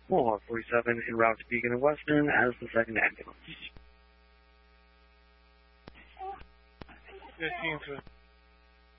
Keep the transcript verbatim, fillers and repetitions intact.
Mohawk forty-seven en route to Beacon and Western as the second ambulance. fifteen to